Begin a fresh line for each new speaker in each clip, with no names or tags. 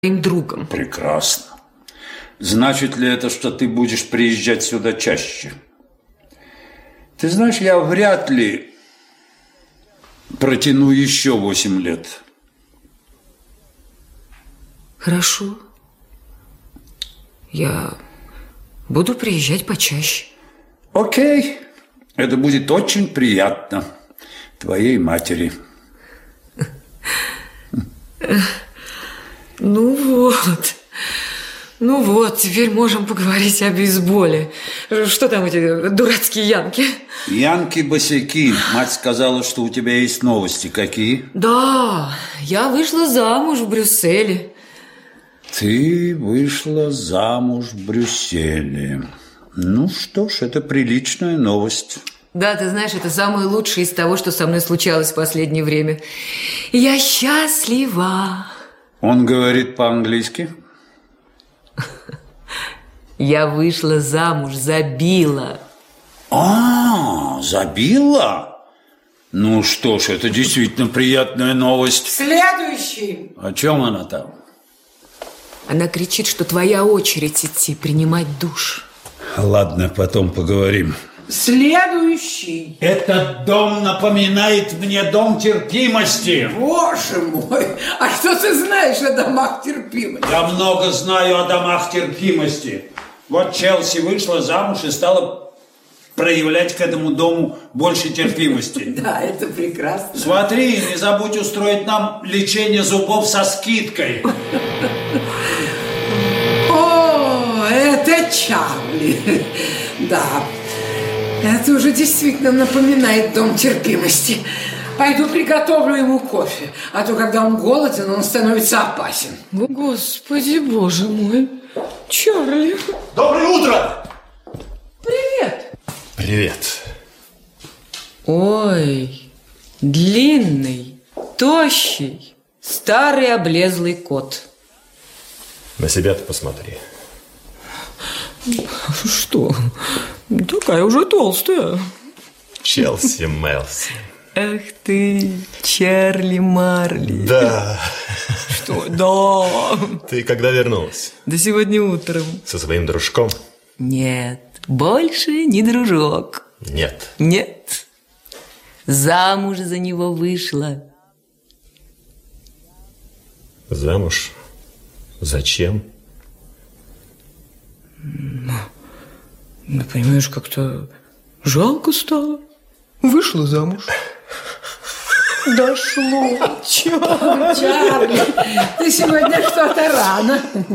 твоим другом.
Прекрасно. Значит ли это, что ты будешь приезжать сюда чаще? Ты знаешь, я вряд ли протяну еще 8 лет.
Хорошо. Я буду приезжать почаще.
Окей. Это будет очень приятно твоей матери.
Ну вот, теперь можем поговорить о бейсболе. Что там эти дурацкие янки?
Янки-босяки. Мать сказала, что у тебя есть новости. Какие?
Да, я вышла замуж в Брюсселе.
Ты вышла замуж в Брюсселе. Ну что ж, это приличная новость.
Да, ты знаешь, это самое лучшее из того, что со мной случалось в последнее время. Я счастлива.
Он говорит по-английски?
Я вышла замуж за Билла.
За Билла? Ну что ж, это действительно приятная новость.
Следующий.
О чем она там?
Она кричит, что твоя очередь идти принимать душ.
Ладно, потом поговорим.
Следующий.
Этот дом напоминает мне дом терпимости.
Боже мой, а что ты знаешь о домах терпимости?
Я много знаю о домах терпимости. Вот Челси вышла замуж и стала проявлять к этому дому больше терпимости.
Да, это прекрасно.
Смотри, не забудь устроить нам лечение зубов со скидкой.
О, это Чарли. Да, это уже действительно напоминает дом терпимости. Пойду приготовлю ему кофе, а то, когда он голоден, он становится опасен.
Господи, боже мой. Чарли.
Доброе утро!
Привет.
Привет.
Ой, длинный, тощий, старый облезлый кот.
На себя-то посмотри.
Что? Такая уже толстая.
Челси Мелси.
Эх ты, Чарли Марли.
Да.
Что? Да.
Ты когда вернулась?
Да сегодня утром.
Со своим дружком?
Нет, больше не дружок.
Нет.
Нет. Замуж за него вышла.
Замуж? Зачем?
Ну, понимаешь, как-то жалко стало. Вышла замуж. Дошло.
Чарли, ты сегодня что-то рано.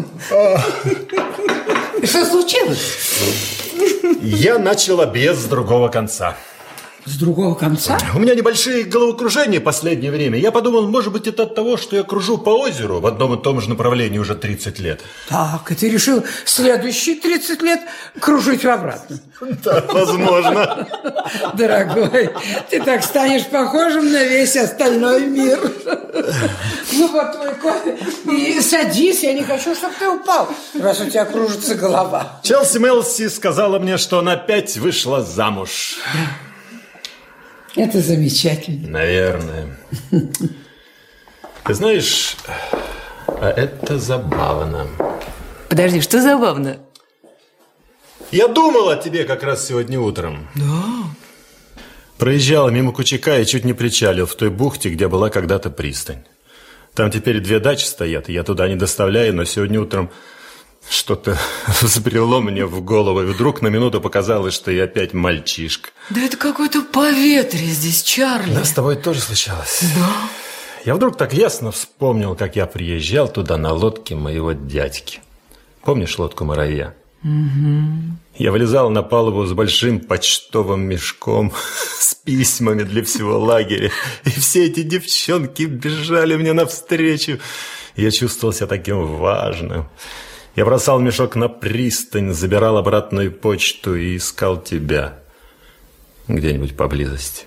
Что случилось?
Я начал объезд с другого конца.
С другого конца?
У меня небольшие головокружения в последнее время. Я подумал, может быть, это от того, что я кружу по озеру в одном и том же направлении уже 30 лет.
Так, и ты решил следующие 30 лет кружить обратно?
Да, возможно.
Дорогой, ты так станешь похожим на весь остальной мир. Ну вот твой кофе. И садись, я не хочу, чтобы ты упал, раз у тебя кружится голова.
Челси Мелси сказала мне, что она опять вышла замуж.
Это замечательно.
Наверное. Ты знаешь, а это забавно.
Подожди, что забавно?
Я думал о тебе как раз сегодня утром.
Да.
Проезжал мимо Кучака и чуть не причалил в той бухте, где была когда-то пристань. Там теперь 2 дачи стоят, и я туда не доставляю, но сегодня утром что-то взбрело мне в голову, и вдруг на минуту показалось, что я опять мальчишка.
Да это какое-то поветрие здесь, Чарли.
Да, с тобой тоже случалось.
Да.
Я вдруг так ясно вспомнил, как я приезжал туда на лодке моего дядьки. Помнишь лодку «Муравья»?
Угу.
Я вылезал на палубу с большим почтовым мешком, с письмами для всего лагеря, и все эти девчонки бежали мне навстречу. Я чувствовал себя таким важным. Я бросал мешок на пристань, забирал обратную почту и искал тебя где-нибудь поблизости.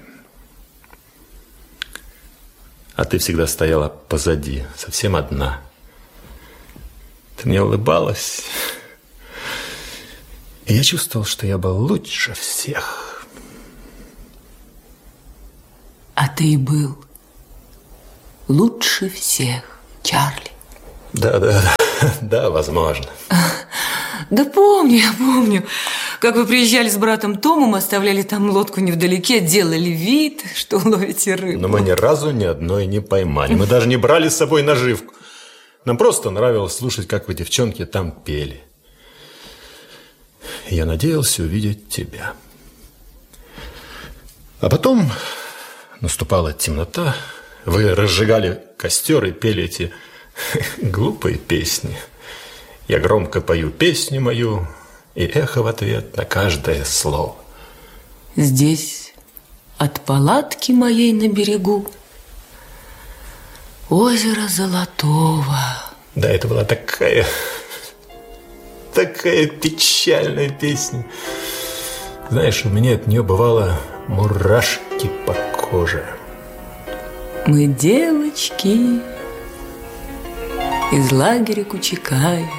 А ты всегда стояла позади, совсем одна. Ты мне улыбалась. И я чувствовал, что я был лучше всех.
А ты и был лучше всех, Чарли.
Да, возможно.
Да помню, я помню. Как вы приезжали с братом Томом, оставляли там лодку невдалеке, делали вид, что ловите рыбу.
Но мы ни разу ни одной не поймали. Мы даже не брали с собой наживку. Нам просто нравилось слушать, как вы, девчонки, там пели. Я надеялся увидеть тебя. А потом наступала темнота. Вы разжигали костер и пели эти глупые песни. Я громко пою песню мою, и эхо в ответ на каждое слово.
Здесь, от палатки моей на берегу, озеро Золотого.
Да, это была такая печальная песня. Знаешь, у меня от нее бывало мурашки по коже.
Мы девочки из лагеря Кучикая.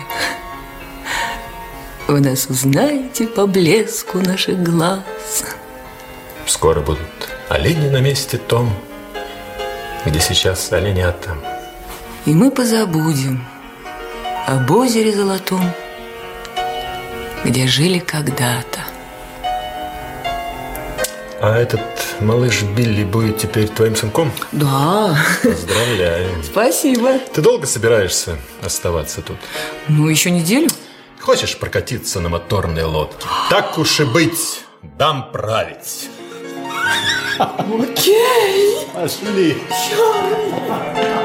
Вы нас узнаете по блеску наших глаз.
Скоро будут олени на месте том, где сейчас оленята.
И мы позабудем об озере Золотом, где жили когда-то.
А этот малыш Билли будет теперь твоим сынком?
Да.
Поздравляю.
Спасибо.
Ты долго собираешься оставаться тут?
Ну, еще неделю.
Хочешь прокатиться на моторной лодке? Так уж и быть, дам править.
Окей.
Пошли.
Чарли.